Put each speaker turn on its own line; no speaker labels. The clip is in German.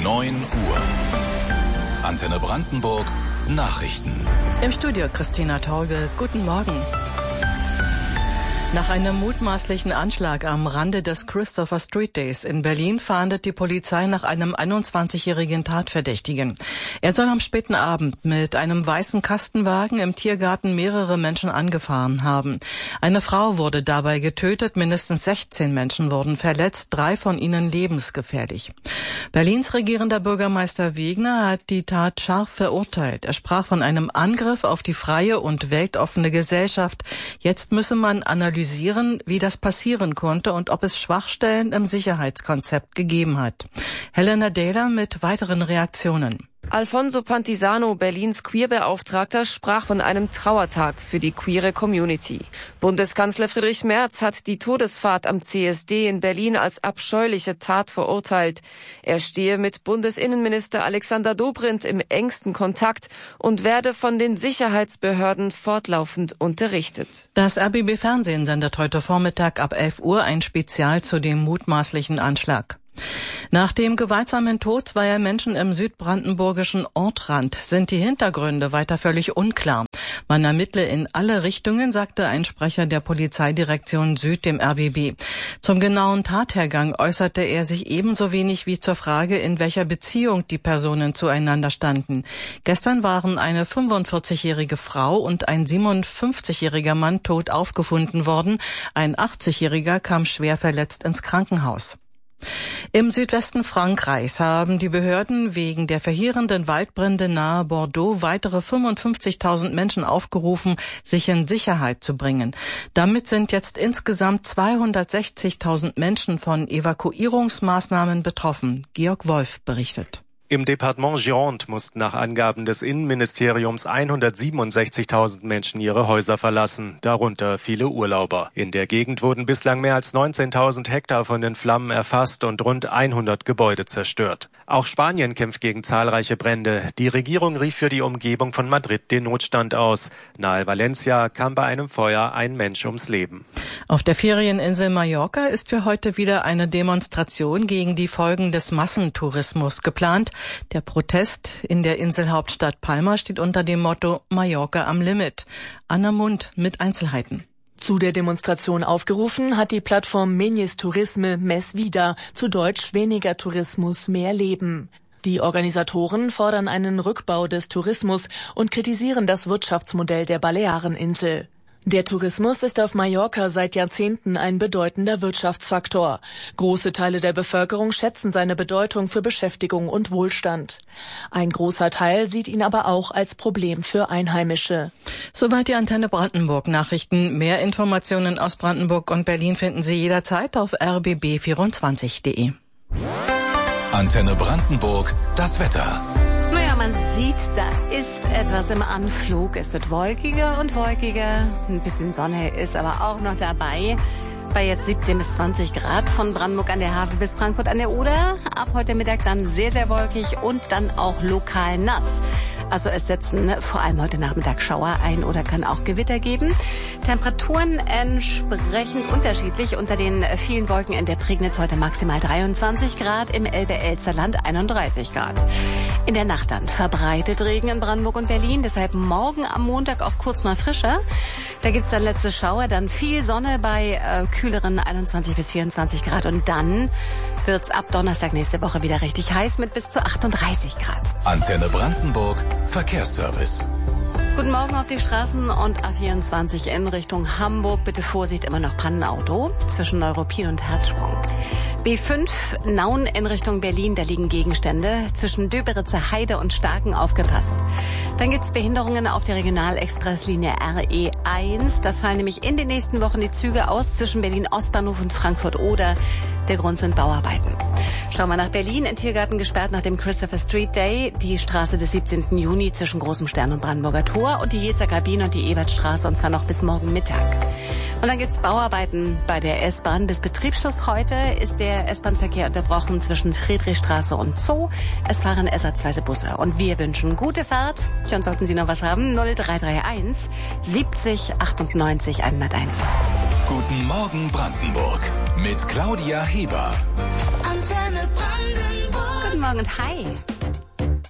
9 Uhr. Antenne Brandenburg Nachrichten.
Im Studio Christina Torge. Guten Morgen. Nach einem mutmaßlichen Anschlag am Rande des Christopher Street Days in Berlin fahndet die Polizei nach einem 21-jährigen Tatverdächtigen. Er soll am späten Abend mit einem weißen Kastenwagen im Tiergarten mehrere Menschen angefahren haben. Eine Frau wurde dabei getötet, mindestens 16 Menschen wurden verletzt, 3 von ihnen lebensgefährlich. Berlins regierender Bürgermeister Wegner hat die Tat scharf verurteilt. Er sprach von einem Angriff auf die freie und weltoffene Gesellschaft. Jetzt müsse man analysieren, wie das passieren konnte und ob es Schwachstellen im Sicherheitskonzept gegeben hat. Helena Dehler mit weiteren Reaktionen.
Alfonso Pantisano, Berlins Queerbeauftragter, sprach von einem Trauertag für die queere Community. Bundeskanzler Friedrich Merz hat die Todesfahrt am CSD in Berlin als abscheuliche Tat verurteilt. Er stehe mit Bundesinnenminister Alexander Dobrindt im engsten Kontakt und werde von den Sicherheitsbehörden fortlaufend unterrichtet.
Das RBB-Fernsehen sendet heute Vormittag ab 11 Uhr ein Spezial zu dem mutmaßlichen Anschlag. Nach dem gewaltsamen Tod zweier Menschen im südbrandenburgischen Ortrand sind die Hintergründe weiter völlig unklar. Man ermittle in alle Richtungen, sagte ein Sprecher der Polizeidirektion Süd dem RBB. Zum genauen Tathergang äußerte er sich ebenso wenig wie zur Frage, in welcher Beziehung die Personen zueinander standen. Gestern waren eine 45-jährige Frau und ein 57-jähriger Mann tot aufgefunden worden. Ein 80-jähriger kam schwer verletzt ins Krankenhaus. Im Südwesten Frankreichs haben die Behörden wegen der verheerenden Waldbrände nahe Bordeaux weitere 55.000 Menschen aufgerufen, sich in Sicherheit zu bringen. Damit sind jetzt insgesamt 260.000 Menschen von Evakuierungsmaßnahmen betroffen. Georg Wolf berichtet.
Im Departement Gironde mussten nach Angaben des Innenministeriums 167.000 Menschen ihre Häuser verlassen, darunter viele Urlauber. In der Gegend wurden bislang mehr als 19.000 Hektar von den Flammen erfasst und rund 100 Gebäude zerstört. Auch Spanien kämpft gegen zahlreiche Brände. Die Regierung rief für die Umgebung von Madrid den Notstand aus. Nahe Valencia kam bei einem Feuer ein Mensch ums Leben.
Auf der Ferieninsel Mallorca ist für heute wieder eine Demonstration gegen die Folgen des Massentourismus geplant. Der Protest in der Inselhauptstadt Palma steht unter dem Motto Mallorca am Limit. Anna Mund mit Einzelheiten.
Zu der Demonstration aufgerufen hat die Plattform Menyes Turisme Més Vida, zu Deutsch weniger Tourismus, mehr Leben. Die Organisatoren fordern einen Rückbau des Tourismus und kritisieren das Wirtschaftsmodell der Baleareninsel. Der Tourismus ist auf Mallorca seit Jahrzehnten ein bedeutender Wirtschaftsfaktor. Große Teile der Bevölkerung schätzen seine Bedeutung für Beschäftigung und Wohlstand. Ein großer Teil sieht ihn aber auch als Problem für Einheimische.
Soweit die Antenne Brandenburg Nachrichten. Mehr Informationen aus Brandenburg und Berlin finden Sie jederzeit auf rbb24.de.
Antenne Brandenburg, das Wetter.
Naja, man sieht, da ist etwas im Anflug. Es wird wolkiger und wolkiger. Ein bisschen Sonne ist aber auch noch dabei. Bei jetzt 17 bis 20 Grad von Brandenburg an der Havel bis Frankfurt an der Oder. Ab heute Mittag dann sehr, sehr wolkig und dann auch lokal nass. Also es setzen vor allem heute Nachmittag Schauer ein oder kann auch Gewitter geben. Temperaturen entsprechend unterschiedlich. Unter den vielen Wolken in der Prignitz heute maximal 23 Grad, im Elbe-Elster-Land 31 Grad. In der Nacht dann verbreitet Regen in Brandenburg und Berlin, deshalb morgen am Montag auch kurz mal frischer. Da gibt's dann letzte Schauer, dann viel Sonne bei kühleren 21 bis 24 Grad und dann wird's ab Donnerstag nächste Woche wieder richtig heiß mit bis zu 38 Grad.
Antenne Brandenburg Verkehrsservice.
Guten Morgen auf die Straßen und A24 in Richtung Hamburg. Bitte Vorsicht, immer noch Pannenauto zwischen Neuruppin und Herzsprung. B5 Nauen in Richtung Berlin, da liegen Gegenstände. Zwischen Döberitzer Heide und Starken aufgepasst. Dann gibt's Behinderungen auf der Regionalexpresslinie RE1. Da fallen nämlich in den nächsten Wochen die Züge aus zwischen Berlin Ostbahnhof und Frankfurt Oder. Der Grund sind Bauarbeiten. Schauen wir nach Berlin. In Tiergarten gesperrt nach dem Christopher Street Day. Die Straße des 17. Juni zwischen Großem Stern und Brandenburger Tor und die Jezer Kabine und die Ebertstraße und zwar noch bis morgen Mittag. Und dann gibt's Bauarbeiten bei der S-Bahn. Bis Betriebsschluss heute ist der S-Bahn-Verkehr unterbrochen zwischen Friedrichstraße und Zoo. Es fahren ersatzweise Busse. Und wir wünschen gute Fahrt. Schon sollten Sie noch was haben. 0331 70 98 101.
Guten Morgen Brandenburg mit Claudia Heber.
Antenne Brandenburg. Guten Morgen. Morgen und hi.